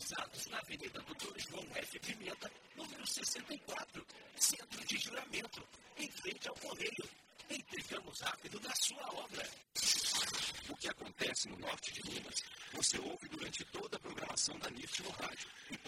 localizados na Avenida Doutor João F. Pimenta, número 64, Centro de Juramento, em frente ao Correio. Entregamos rápido na sua obra. O que acontece no norte de Minas, você ouve durante toda a programação da NIFT no rádio.